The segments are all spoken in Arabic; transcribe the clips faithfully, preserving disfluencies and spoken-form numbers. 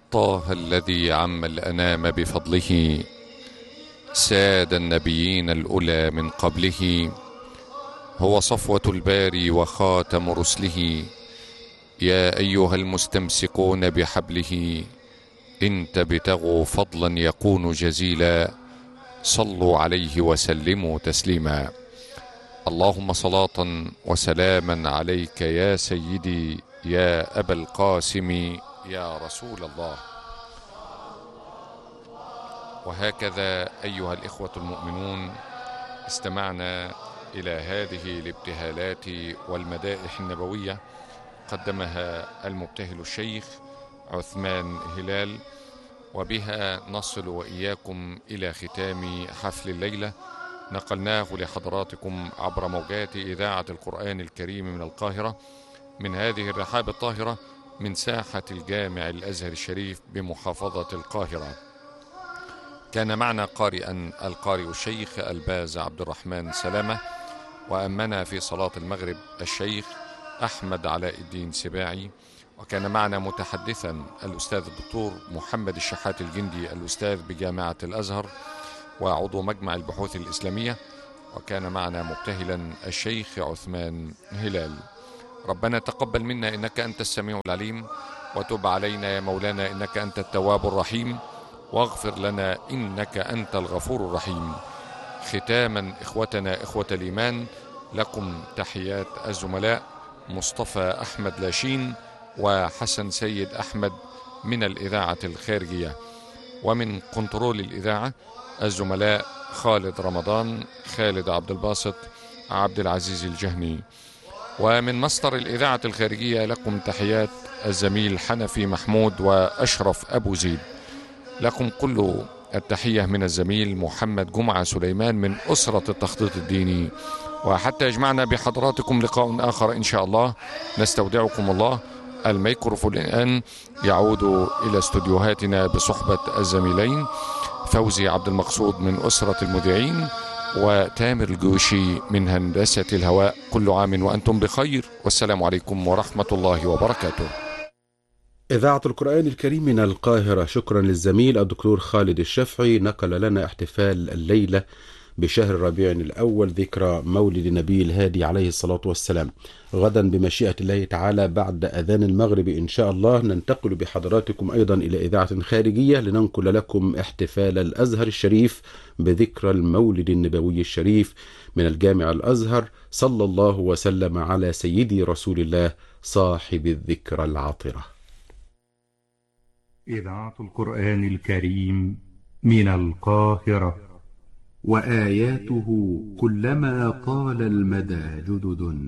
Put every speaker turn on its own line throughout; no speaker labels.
طه الذي عم الأنام بفضله، ساد النبيين الأولى من قبله، هو صفوة الباري وخاتم رسله. يا أيها المستمسكون بحبله، إن تبتغوا فضلا يكون جزيلا، صلوا عليه وسلموا تسليما. اللهم صلاة وسلاما عليك يا سيدي يا أبا القاسم يا رسول الله. وهكذا أيها الإخوة المؤمنون، استمعنا إلى هذه الابتهالات والمدائح النبوية قدمها المبتهل الشيخ عثمان هلال، وبها نصل وإياكم إلى ختام حفل الليلة. نقلناه لحضراتكم عبر موجات إذاعة القرآن الكريم من القاهرة، من هذه الرحاب الطاهرة، من ساحة الجامع الأزهر الشريف بمحافظة القاهرة. كان معنا قارئا القارئ الشيخ الباز عبد الرحمن سلامة، وأمنا في صلاة المغرب الشيخ أحمد علاء الدين سباعي، وكان معنا متحدثا الأستاذ الدكتور محمد الشحات الجندي الأستاذ بجامعة الأزهر وعضو مجمع البحوث الإسلامية، وكان معنا مبتهلا الشيخ عثمان هلال. ربنا تقبل منا إنك أنت السميع العليم، وتب علينا يا مولانا إنك أنت التواب الرحيم، واغفر لنا إنك أنت الغفور الرحيم. ختاما إخوتنا إخوة الإيمان، لكم تحيات الزملاء مصطفى أحمد لاشين وحسن سيد أحمد من الإذاعة الخارجية، ومن كنترول الإذاعة الزملاء خالد رمضان، خالد عبد الباسط، عبد العزيز الجهني. ومن مصدر الإذاعة الخارجية لكم تحيات الزميل حنفي محمود وأشرف أبو زيد. لكم كل التحية من الزميل محمد جمعة سليمان من أسرة التخطيط الديني. وحتى يجمعنا بحضراتكم لقاء آخر إن شاء الله، نستودعكم الله. الميكروفون الآن يعود إلى استوديوهاتنا بصحبة الزميلين فوزي عبد المقصود من أسرة المذيعين، وتامر الجوشي من هندسة الهواء. كل عام وأنتم بخير، والسلام عليكم ورحمة الله وبركاته.
إذاعة القرآن الكريم من القاهرة، شكرا للزميل الدكتور خالد الشافعي، نقل لنا احتفال الليلة بشهر ربيع الأول ذكرى مولد نبي الهادي عليه الصلاة والسلام. غدا بمشيئة الله تعالى بعد أذان المغرب إن شاء الله ننتقل بحضراتكم أيضا إلى إذاعة خارجية لننقل لكم احتفال الأزهر الشريف بذكرى المولد النبوي الشريف من الجامع الأزهر، صلى الله وسلم على سيدي رسول الله صاحب الذكرى العاطرة.
إذاعة القرآن الكريم من القاهرة.
وآياته كلما طال المدى جدد،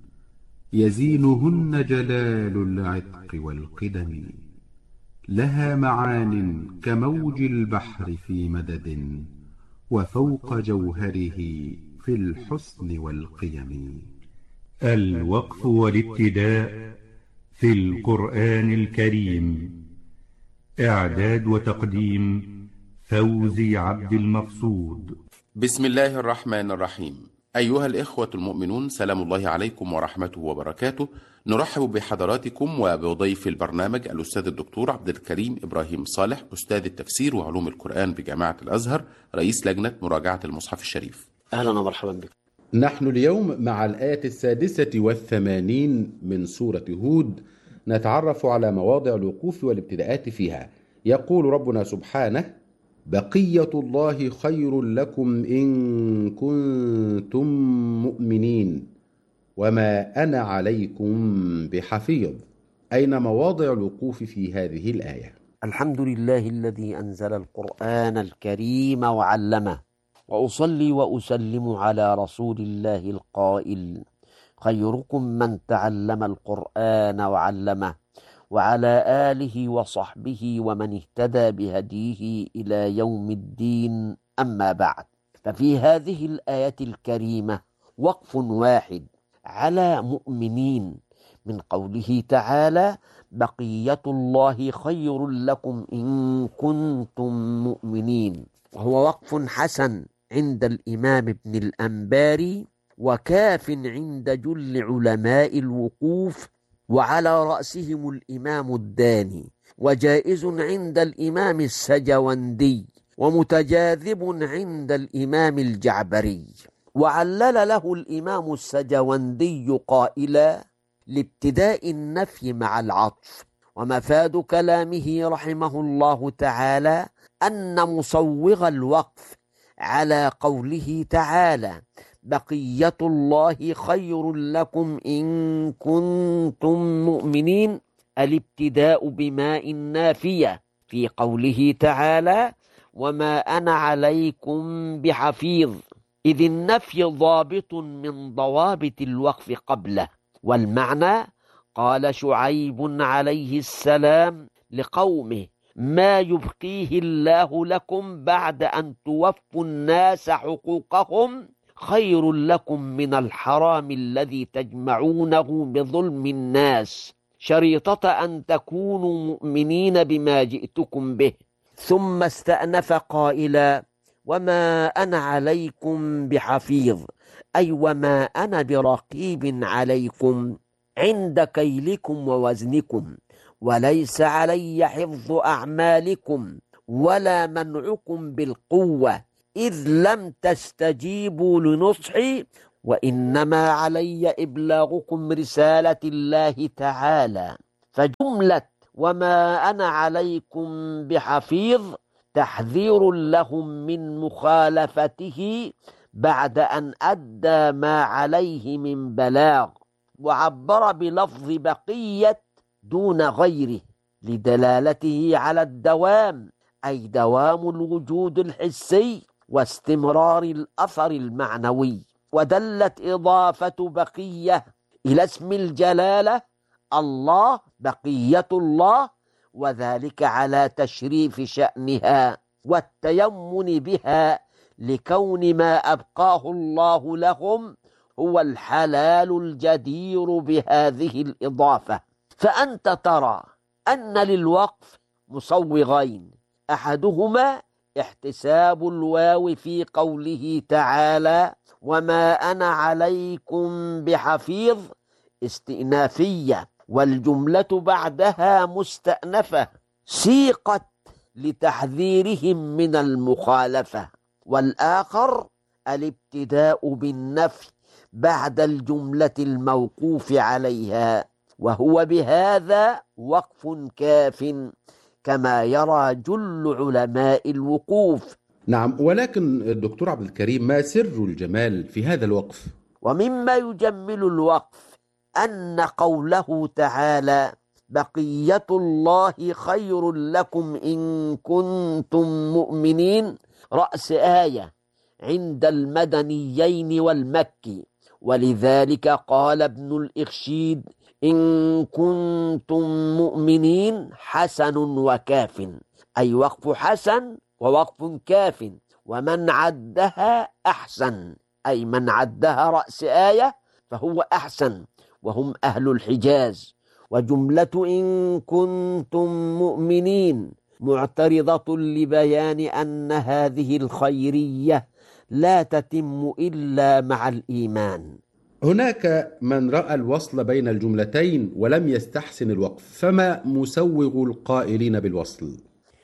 يزينهن جلال العتق والقدم، لها معان كموج البحر في مدد، وفوق جوهره في الحسن والقيم.
الوقف والابتداء في القرآن الكريم. إعداد وتقديم فوزي عبد المقصود.
بسم الله الرحمن الرحيم. أيها الإخوة المؤمنون، سلام الله عليكم ورحمته وبركاته. نرحب بحضراتكم وبضيف البرنامج الأستاذ الدكتور عبد الكريم إبراهيم صالح، أستاذ التفسير وعلوم القرآن بجامعة الأزهر، رئيس لجنة مراجعة المصحف الشريف.
أهلا ومرحبا بك.
نحن اليوم مع الآية السادسة والثمانين من سورة هود، نتعرف على مواضع الوقوف والابتداءات فيها. يقول ربنا سبحانه: بقية الله خير لكم إن كنتم مؤمنين وما أنا عليكم بحفيظ. أين مواضع الوقوف في هذه الآية؟
الحمد لله الذي أنزل القرآن الكريم وعلمه، وأصلي وأسلم على رسول الله القائل: خيركم من تعلم القرآن وعلمه، وعلى آله وصحبه ومن اهتدى بهديه إلى يوم الدين. أما بعد، ففي هذه الآية الكريمة وقف واحد على مؤمنين من قوله تعالى: بقية الله خير لكم إن كنتم مؤمنين، وهو وقف حسن عند الإمام ابن الأنباري، وكاف عند جل علماء الوقوف، وعلى رأسهم الإمام الداني وجائز عند الإمام السجوندي، ومتجاذب عند الإمام الجعبري. وعلل له الإمام السجوندي قائلا: لابتداء النفي مع العطف. ومفاد كلامه رحمه الله تعالى أن مصوغ الوقف على قوله تعالى: بقية الله خير لكم إن كنتم مؤمنين، الابتداء بماء نافية في قوله تعالى: وما أنا عليكم بحفيظ، إذ النفي ضابط من ضوابط الوقف قبله. والمعنى: قال شعيب عليه السلام لقومه: ما يبقيه الله لكم بعد أن توفوا الناس حقوقهم خير لكم من الحرام الذي تجمعونه بظلم الناس، شريطة أن تكونوا مؤمنين بما جئتكم به. ثم استأنف قائلا: وما أنا عليكم بحفيظ، أي وما أنا برقيب عليكم عند كيلكم ووزنكم، وليس علي حفظ أعمالكم ولا منعكم بالقوة، إذ لم تستجيبوا لنصحي، وإنما علي إبلاغكم رسالة الله تعالى. فجملة وما أنا عليكم بحفيظ تحذير لهم من مخالفته بعد أن أدى ما عليه من بلاغ، وعبر بلفظ بقية دون غيره لدلالته على الدوام، أي دوام الوجود الحسي واستمرار الأثر المعنوي. ودلت إضافة بقية إلى اسم الجلالة الله، بقية الله، وذلك على تشريف شأنها والتيمن بها، لكون ما أبقاه الله لهم هو الحلال الجدير بهذه الإضافة. فأنت ترى أن للوقف مصوغين: أحدهما احتساب الواو في قوله تعالى: وما أنا عليكم بحفيظ، استئنافية، والجملة بعدها مستأنفة سيقت لتحذيرهم من المخالفة. والآخر الابتداء بالنفي بعد الجملة الموقوف عليها، وهو بهذا وقف كاف كما يرى جل علماء الوقوف.
نعم، ولكن الدكتور عبد الكريم، ما سر الجمال في هذا الوقف؟
ومما يجمل الوقف أن قوله تعالى: بقية الله خير لكم إن كنتم مؤمنين، رأس آية عند المدنيين والمكي. ولذلك قال ابن الإخشيد: إن كنتم مؤمنين حسن وكاف، أي وقف حسن ووقف كاف. ومن عدها أحسن، أي من عدها رأس آية فهو أحسن، وهم أهل الحجاز. وجملة إن كنتم مؤمنين معترضة لبيان أن هذه الخيرية لا تتم إلا مع الإيمان.
هناك من رأى الوصل بين الجملتين ولم يستحسن الوقف، فما مسوغ القائلين بالوصل؟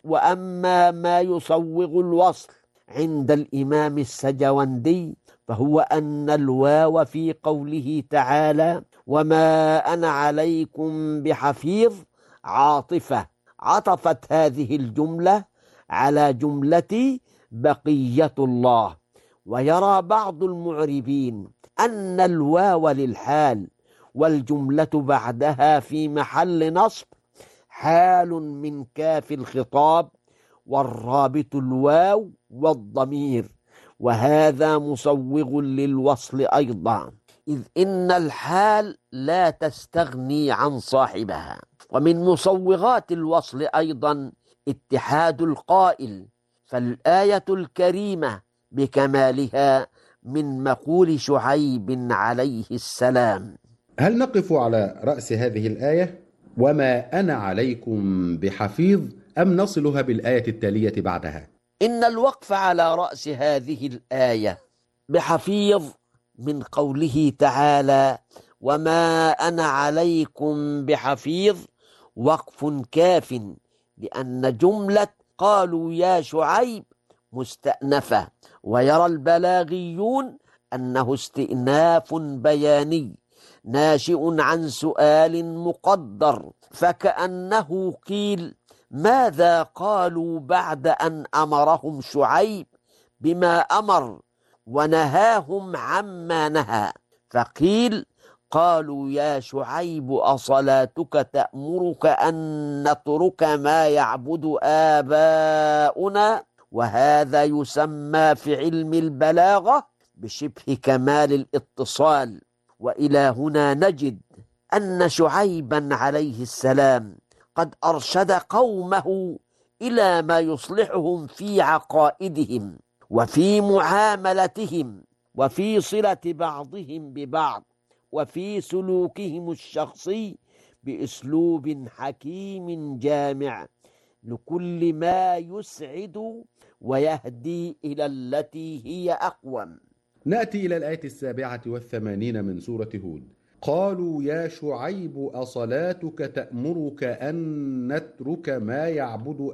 وأما ما يصوغ الوصل عند الإمام السجوندي فهو أن الواو في قوله تعالى: وما أنا عليكم بحفيظ عاطفة، عطفت هذه الجملة على جملة بقية الله. ويرى بعض المعربين أن الواو للحال والجملة بعدها في محل نصب حال من كاف الخطاب، والرابط الواو والضمير، وهذا مسوغ للوصل أيضا، إذ إن الحال لا تستغني عن صاحبها. ومن مصوغات الوصل أيضا اتحاد القائل، فالآية الكريمة بكمالها من مقول شعيب عليه السلام.
هل نقف على رأس هذه الآية وما أنا عليكم بحفيظ، أم نصلها بالآية التالية بعدها؟
إن الوقف على رأس هذه الآية بحفيظ من قوله تعالى: وما أنا عليكم بحفيظ، وقف كاف، لأن جملة قالوا يا شعيب مستأنفة، ويرى البلاغيون أنه استئناف بياني ناشئ عن سؤال مقدر، فكأنه قيل ماذا قالوا بعد أن أمرهم شعيب بما أمر ونهاهم عما نهى، فقيل قالوا يا شعيب أصلاتك تأمرك أن نترك ما يعبد آباؤنا، وهذا يسمى في علم البلاغة بشبه كمال الاتصال. وإلى هنا نجد أن شعيبا عليه السلام قد أرشد قومه إلى ما يصلحهم في عقائدهم وفي معاملتهم وفي صلة بعضهم ببعض وفي سلوكهم الشخصي بأسلوب حكيم جامع لكل ما يسعد ويهدي إلى التي هي أقوم.
نأتي إلى الآية السابعة والثمانين من سورة هود. قالوا يا شعيب أصلاتك تأمرك أن نترك ما يعبد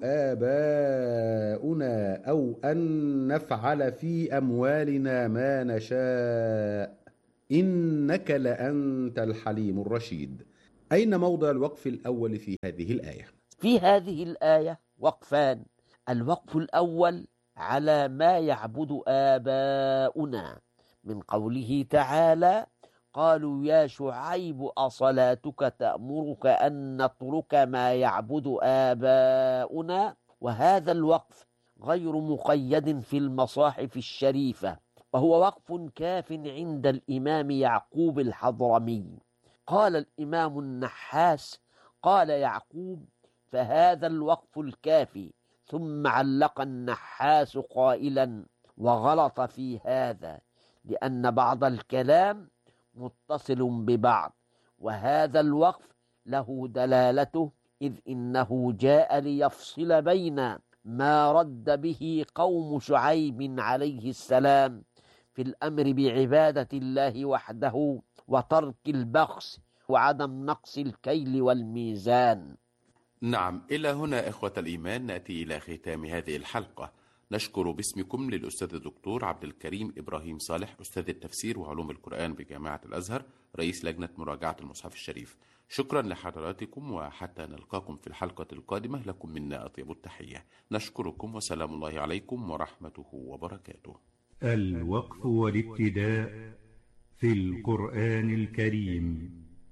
آباؤنا أو أن نفعل في أموالنا ما نشاء إنك لأنت الحليم الرشيد. أين موضع الوقف الأول في هذه الآية؟
في هذه الآية وقفان. الوقف الأول على ما يعبد آباؤنا من قوله تعالى قالوا يا شعيب أصلاتك تأمرك أن نترك ما يعبد آباؤنا، وهذا الوقف غير مقيد في المصاحف الشريفة، وهو وقف كاف عند الإمام يعقوب الحضرمي. قال الإمام النحاس قال يعقوب فهذا الوقف الكافي، ثم علق النحاس قائلا وغلط في هذا لأن بعض الكلام متصل ببعض، وهذا الوقف له دلالته، إذ إنه جاء ليفصل بين ما رد به قوم شعيب عليه السلام في الأمر بعبادة الله وحده وترك البخس وعدم نقص الكيل والميزان.
نعم، إلى هنا إخوة الإيمان نأتي إلى ختام هذه الحلقة. نشكر باسمكم للأستاذ الدكتور عبد الكريم إبراهيم صالح، أستاذ التفسير وعلوم القرآن بجامعة الأزهر، رئيس لجنة مراجعة المصحف الشريف. شكرا لحضراتكم، وحتى نلقاكم في الحلقة القادمة لكم منا أطيب التحية. نشكركم وسلام الله عليكم ورحمته وبركاته.
الوقف والابتداء في القرآن الكريم،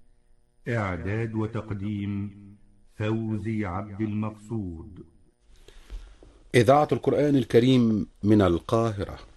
إعداد وتقديم فوزي عبد المقصود.
إذاعة القرآن الكريم من القاهرة.